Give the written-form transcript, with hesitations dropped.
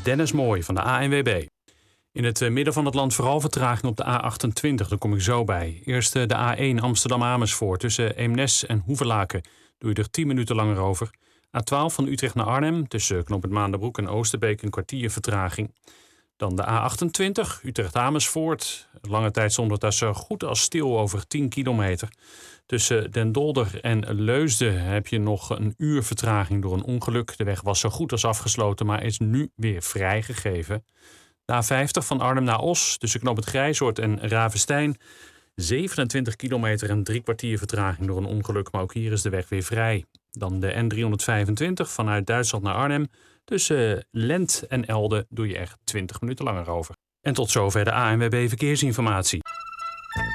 Dennis Mooij van de ANWB. In het midden van het land vooral vertraging op de A28, daar kom ik zo bij. Eerst de A1 Amsterdam-Amersfoort tussen Eemnes en Hoevelaken doe je er 10 minuten langer over. A12 van Utrecht naar Arnhem tussen knooppunt Maanderbroek en Oosterbeek een kwartier vertraging. Dan de A28 Utrecht-Amersfoort. Lange tijd stond het daar zo goed als stil over 10 kilometer. Tussen Den Dolder en Leusden heb je nog een uur vertraging door een ongeluk. De weg was zo goed als afgesloten, maar is nu weer vrijgegeven. De A50 van Arnhem naar Os tussen knooppunt Grijzoord en Ravestein. 27 kilometer en 3 kwartier vertraging door een ongeluk, maar ook hier is de weg weer vrij. Dan de N325 vanuit Duitsland naar Arnhem. Tussen Lent en Elde doe je er 20 minuten langer over. En tot zover de ANWB Verkeersinformatie.